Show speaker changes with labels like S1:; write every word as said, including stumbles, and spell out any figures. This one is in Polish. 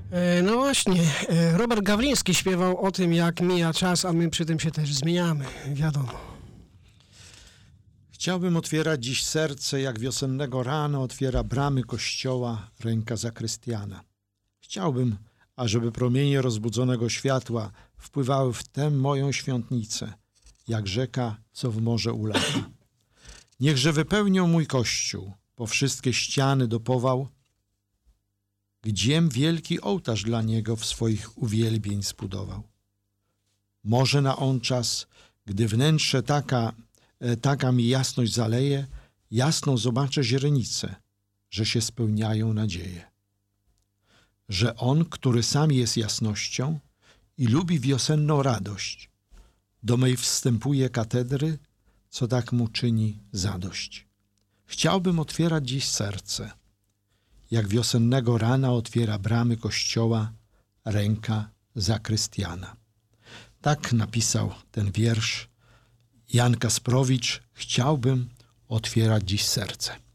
S1: E, No właśnie, e, Robert Gawliński śpiewał o tym, jak mija czas, a my przy tym się też zmieniamy, wiadomo.
S2: Chciałbym otwierać dziś serce, jak wiosennego rana otwiera bramy kościoła ręka zakrystiana. Chciałbym, ażeby promienie rozbudzonego światła wpływały w tę moją świątnicę, jak rzeka, co w morze ulata. Niechże wypełnią mój kościół, po wszystkie ściany dopował, gdziem wielki ołtarz dla niego w swoich uwielbień zbudował. Może na on czas, gdy wnętrze taka, e, taka mi jasność zaleje, jasno zobaczę źrenice, że się spełniają nadzieje. Że on, który sam jest jasnością i lubi wiosenną radość, do mej wstępuje katedry, co tak mu czyni zadość. Chciałbym otwierać dziś serce, jak wiosennego rana otwiera bramy kościoła ręka zakrystiana. Tak napisał ten wiersz Jan Kasprowicz. Chciałbym otwierać dziś serce.